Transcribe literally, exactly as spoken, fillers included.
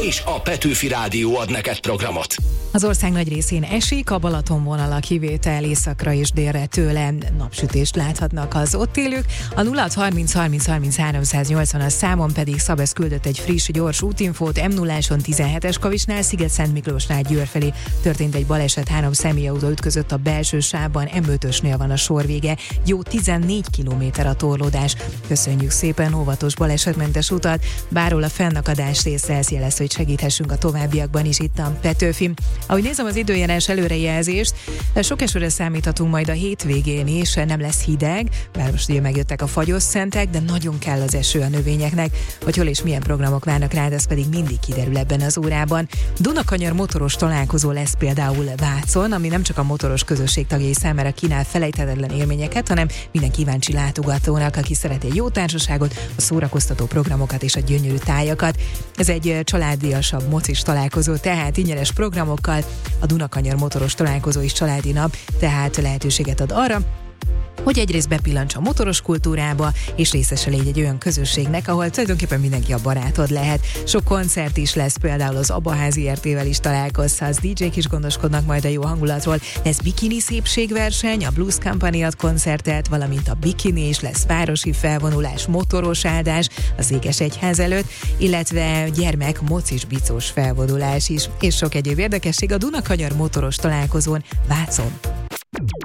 és a Petőfi Rádió ad neked programot. Az ország nagy részén esik, a Balatonvonal a kivétel, északra és délre tőle napsütést láthatnak az ott élők. A nulla harminc harminc harminc háromszáznyolcvan számon pedig Szabesz küldött egy friss, gyors útinfót. em nulláson tizenhetes Kavisnál, Sziget-Szent Miklósnál Győr felé történt egy baleset, három személyautó ütközött a belső sávban, em ötösnél van a sorvége, jó tizennégy kilométer a torlódás. Köszönjük szépen, óvatos balesetmentes utat, bárhol a fennakadás részre ezt jelez, hogy segíthessünk a továbbiakban is itt a Petőfi. Ahogy nézem az időjárás előrejelzést, sok esőre számíthatunk majd a hétvégén is, nem lesz hideg, bár most ugye megjöttek a fagyos szentek, de nagyon kell az eső a növényeknek, hogy hol és milyen programok várnak rád, ez pedig mindig kiderül ebben az órában. Dunakanyar motoros találkozó lesz például Vácon, ami nem csak a motoros közösség tagjai számára kínál felejthetetlen élményeket, hanem minden kíváncsi látogatónak, aki szereti egy jó társaságot, a szórakoztató programokat és a gyönyörű tájakat. Ez egy családiasabb mocis találkozó, tehát ingyenes programokkal, a Dunakanyar motoros találkozó is családi nap, tehát lehetőséget ad arra, hogy egyrészt bepillants a motoros kultúrába, és részese légy egy olyan közösségnek, ahol tulajdonképpen mindenki a barátod lehet. Sok koncert is lesz, például az Abaházi er té-vel is találkozhatsz, dé jék is gondoskodnak majd a jó hangulatról, lesz bikini szépségverseny, a Blues Company ad koncertet, valamint a bikini is, lesz városi felvonulás, motoros áldás az Ékesegyház előtt, illetve gyermek mocis bicós felvonulás is, és sok egyéb érdekesség a Dunakanyar motoros találkozón Vácon.